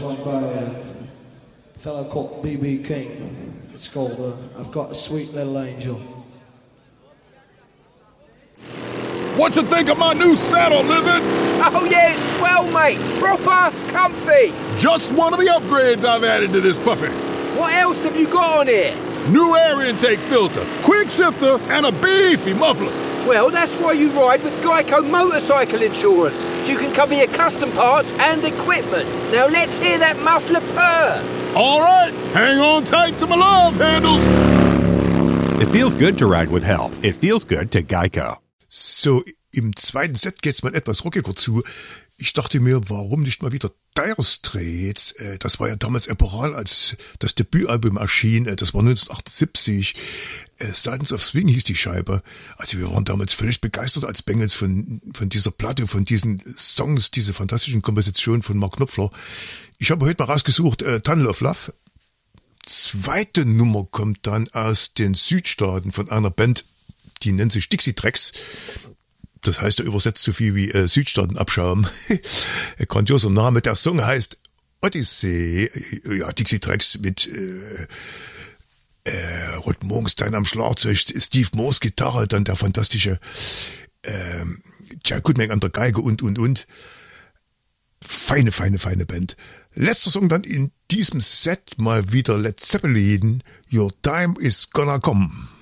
one by a fellow called B.B. King. It's called I've Got a Sweet Little Angel. What you think of my new saddle, Lizard? Oh yeah, it's swell, mate. Proper comfy. Just one of the upgrades I've added to this puppy. What else have you got on here? New air intake filter, quick shifter, and a beefy muffler. Well, that's why you ride with Geico Motorcycle Insurance, so you can cover your custom parts and equipment. Now let's hear that muffler purr. All right, hang on tight to my love handles. It feels good to ride with help. It feels good to Geico. So, im zweiten Set geht's mal etwas rockiger zu. Ich dachte mir, warum nicht mal wieder Dire Straits? Das war ja damals epochal, als das Debütalbum erschien. Das war 1978. Sultans of Swing hieß die Scheibe. Also wir waren damals völlig begeistert als Bengels von dieser Platte, von diesen Songs, diese fantastischen Kompositionen von Mark Knopfler. Ich habe heute mal rausgesucht, Tunnel of Love. Zweite Nummer kommt dann aus den Südstaaten von einer Band, die nennt sich Dixie Tracks. Das heißt ja übersetzt so viel wie Südstaatenabschaum. Grandioser Name. Der Song heißt Odyssey. Ja, Dixie Tracks mit Rod Morgenstein am Schlagzeug, Steve Morse Gitarre, dann der fantastische Jack Goodman an der Geige und. Feine Band. Letzter Song dann in diesem Set mal wieder Led Zeppelin. Your Time is Gonna Come.